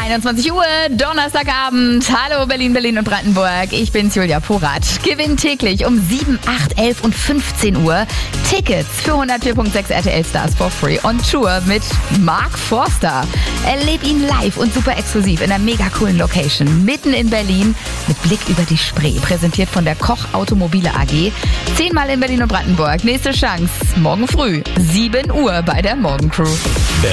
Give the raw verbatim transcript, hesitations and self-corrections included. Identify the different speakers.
Speaker 1: einundzwanzig Uhr, Donnerstagabend. Hallo Berlin, Berlin und Brandenburg. Ich bin's, Julia Porat. Gewinn täglich um sieben, acht, elf und fünfzehn Uhr Tickets für hundertvier Komma sechs R T L Stars for free on Tour mit Mark Forster. Erleb ihn live und super exklusiv in einer mega coolen Location mitten in Berlin mit Blick über die Spree. Präsentiert von der Koch Automobile A G. Zehnmal in Berlin und Brandenburg. Nächste Chance morgen früh, sieben Uhr bei der Morgencrew.